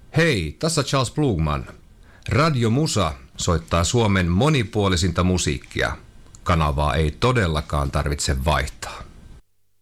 Hei, tässä Charles Blugman. Radio Musa soittaa Suomen monipuolisinta musiikkia. Kanavaa ei todellakaan tarvitse vaihtaa.